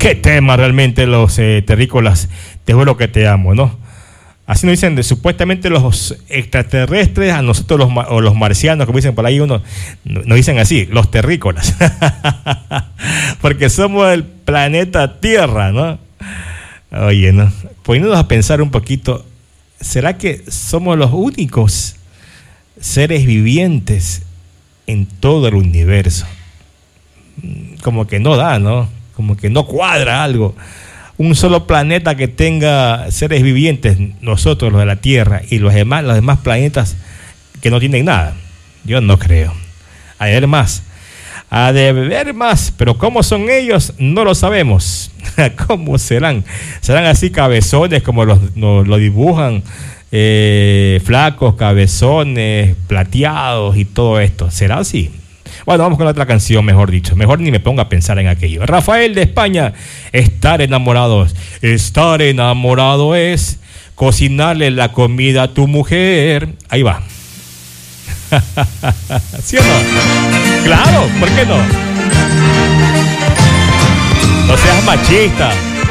Qué tema realmente los terrícolas. Te juro que te amo, ¿no? Así nos dicen supuestamente los extraterrestres, a nosotros o los marcianos, como dicen por ahí nos dicen así, los terrícolas. Porque somos el planeta Tierra, ¿no? Oye, ¿no? Poniéndonos a pensar un poquito, ¿será que somos los únicos seres vivientes en todo el universo? Como que no da, ¿no? Como que no cuadra algo. Un solo planeta que tenga seres vivientes, nosotros los de la Tierra, y los demás planetas que no tienen nada. Yo no creo. Ha de haber más. Ha de haber más. Pero ¿cómo son ellos? No lo sabemos. ¿Cómo serán? ¿Serán así cabezones como lo dibujan? Flacos, cabezones, plateados y todo esto. ¿Será así? Bueno, vamos con la otra canción, mejor dicho. Mejor ni me ponga a pensar en aquello. Rafael de España, Estar enamorados. Estar enamorado es cocinarle la comida a tu mujer. Ahí va. ¿Sí o no? Claro, ¿por qué no? No seas machista.